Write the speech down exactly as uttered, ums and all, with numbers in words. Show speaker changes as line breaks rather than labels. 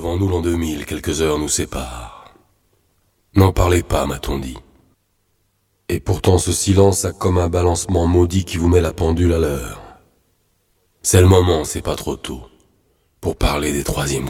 devant nous l'an deux mille, quelques heures nous séparent. N'en parlez pas, m'a-t-on dit. Et pourtant ce silence a comme un balancement maudit qui vous met la pendule à l'heure. C'est le moment, c'est pas trop tôt, pour parler des troisièmes